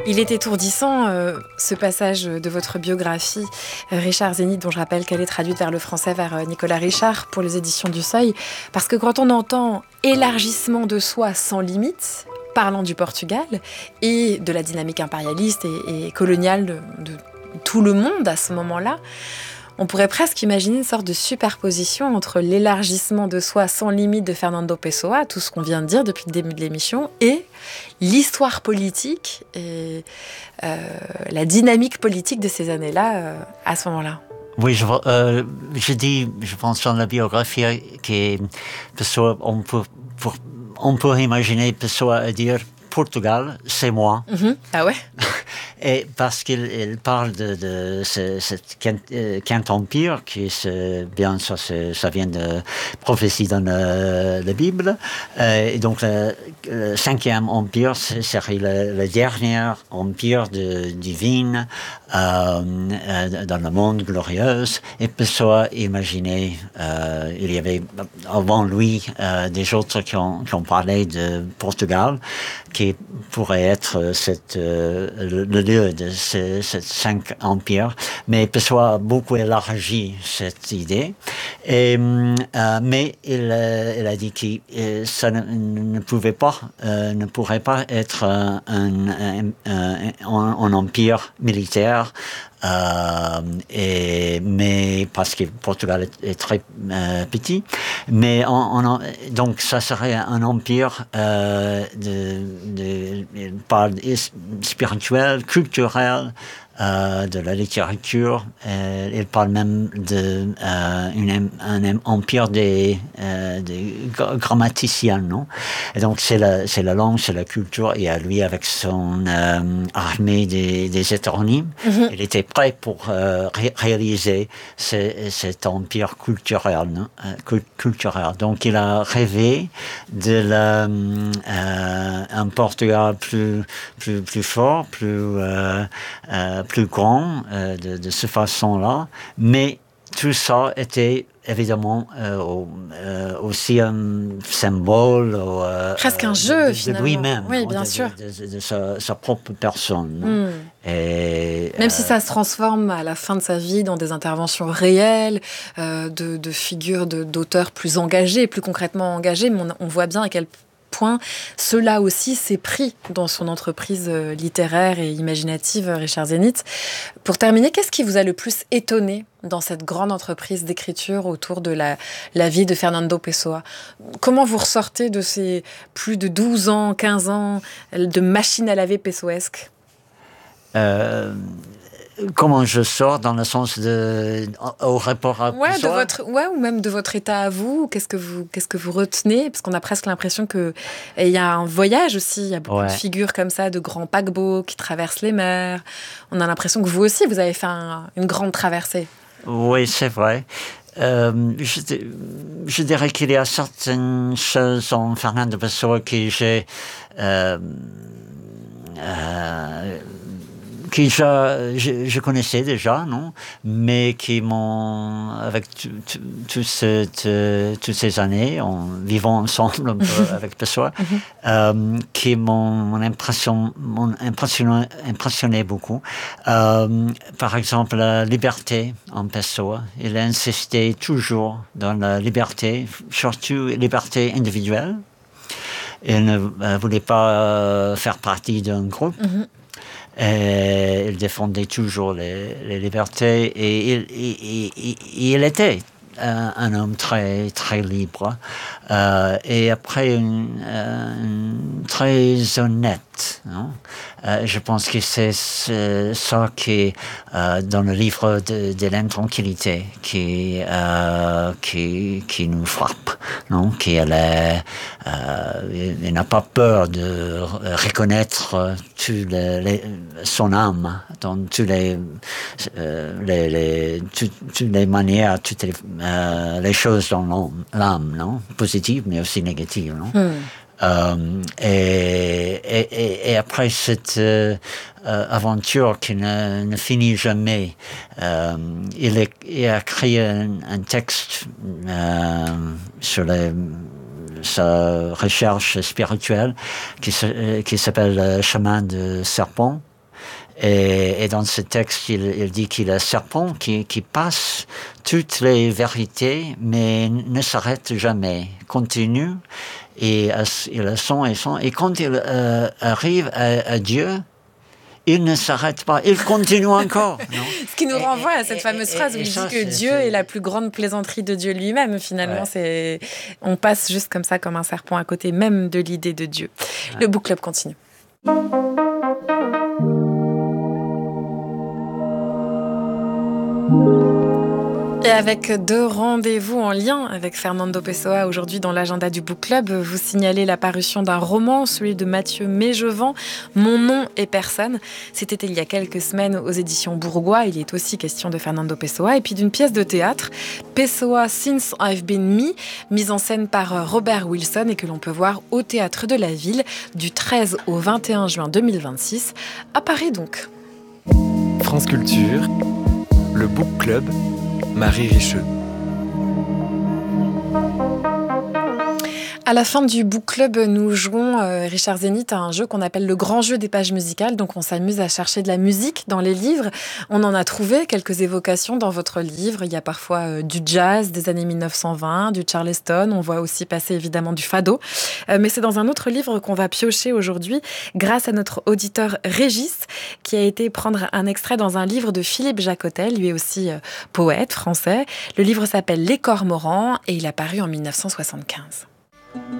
Il est étourdissant, ce passage de votre biographie, Richard Zénith, dont je rappelle qu'elle est traduite vers le français, vers Nicolas Richard, pour les éditions du Seuil. Parce que quand on entend élargissement de soi sans limite, parlant du Portugal et de la dynamique impérialiste et coloniale de tout le monde à ce moment-là, on pourrait presque imaginer une sorte de superposition entre l'élargissement de soi sans limite de Fernando Pessoa, tout ce qu'on vient de dire depuis le début de l'émission, et l'histoire politique et la dynamique politique de ces années-là, à ce moment-là. Oui, je dis, je pense dans la biographie que Pessoa, on peut imaginer Pessoa dire Portugal, c'est moi. Mm-hmm. Ah ouais. Et parce qu'il parle de cet quint empire, qui ça vient de prophétie dans la Bible. Et donc le cinquième empire serait le dernier empire divin dans le monde glorieux. Et Pessoa imaginait, il y avait avant lui des autres qui ont parlé de Portugal, qui pourrait être le lieu de ces cinq empires, mais Pessoa a beaucoup élargi cette idée. Mais il a dit que ça ne pourrait pas être un empire militaire. Mais parce que Portugal est très petit, mais donc ça serait un empire spirituel, culturel, de la littérature. Il parle même un empire des grammaticiens, non? Et donc c'est la langue, c'est la culture. Et à lui, avec son armée des hétéronymes, il était prêt pour réaliser cet empire culturel, non? Culturel. Donc il a rêvé de un Portugal plus fort, plus grand, de cette façon-là, mais tout ça était évidemment aussi un symbole presque un jeu de finalement. lui-même, oui, bien sûr. de sa propre personne. Et même si ça se transforme à la fin de sa vie dans des interventions réelles, de figures d'auteurs plus engagés, plus concrètement engagés, mais on voit bien à quel point cela aussi s'est pris dans son entreprise littéraire et imaginative, Richard Zénith. Pour terminer, qu'est-ce qui vous a le plus étonné dans cette grande entreprise d'écriture autour de la vie de Fernando Pessoa? Comment vous ressortez de ces plus de 12 ans, 15 ans de machine à laver pessoesque? Comment je sors dans le sens au rapport à Pessoa? Ou même de votre état à vous. Qu'est-ce que vous retenez? Parce qu'on a presque l'impression que il y a un voyage aussi. Il y a beaucoup de figures comme ça, de grands paquebots qui traversent les mers. On a l'impression que vous aussi, vous avez fait une grande traversée. Oui, c'est vrai. Je dirais qu'il y a certaines choses en Fernando Pessoa que je connaissais déjà, non, mais qui m'ont, avec toutes ces années, en vivant ensemble un peu avec Pessoa, qui m'ont impressionné beaucoup. Par exemple, la liberté en Pessoa. Il a insisté toujours dans la liberté, surtout liberté individuelle. Il ne voulait pas faire partie d'un groupe. Et il défendait toujours les libertés et il était un homme très très libre et après très honnête, non? Je pense que c'est ça qui dans le livre de l'intranquillité qui nous frappe, non? Il n'a pas peur de reconnaître son âme dans toutes les manières, toutes les choses dans l'âme, non? Positives mais aussi négatives, non? Et après cette aventure qui ne finit jamais, il a créé un texte sur sa recherche spirituelle qui s'appelle Chemin de serpent. Et dans ce texte, il dit qu'il est un serpent qui passe toutes les vérités, mais ne s'arrête jamais, continue, et il a son et son. Et quand il arrive à Dieu, il ne s'arrête pas, il continue encore. Non? Ce qui nous renvoie à cette fameuse phrase où il dit que Dieu est la plus grande plaisanterie de Dieu lui-même. Finalement, on passe juste comme ça, comme un serpent, à côté même de l'idée de Dieu. Ouais. Le Book Club continue. Et avec 2 rendez-vous en lien avec Fernando Pessoa aujourd'hui dans l'agenda du Book Club, vous signalez la parution d'un roman, celui de Mathieu Mégevant, Mon nom et personne. C'était il y a quelques semaines aux éditions Bourgois. Il est aussi question de Fernando Pessoa et puis d'une pièce de théâtre, Pessoa Since I've Been Me, mise en scène par Robert Wilson et que l'on peut voir au Théâtre de la Ville du 13 au 21 juin 2026. À Paris donc. France Culture, le Book Club, Marie Richeux. À la fin du Book Club, nous jouons, Richard Zénith, à un jeu qu'on appelle le grand jeu des pages musicales. Donc on s'amuse à chercher de la musique dans les livres. On en a trouvé quelques évocations dans votre livre. Il y a parfois du jazz des années 1920, du Charleston. On voit aussi passer évidemment du fado. Mais c'est dans un autre livre qu'on va piocher aujourd'hui grâce à notre auditeur Régis qui a été prendre un extrait dans un livre de Philippe Jacotel, lui aussi poète français. Le livre s'appelle Les Cormorans et il a paru en 1975.